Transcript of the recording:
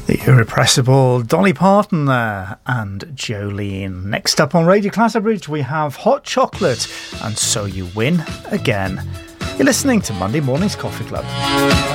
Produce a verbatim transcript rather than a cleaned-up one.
The irrepressible Dolly Parton there and Jolene. Next up on Radio Clatterbridge we have Hot Chocolate and So You Win Again. You're listening to Monday Morning's Coffee Club.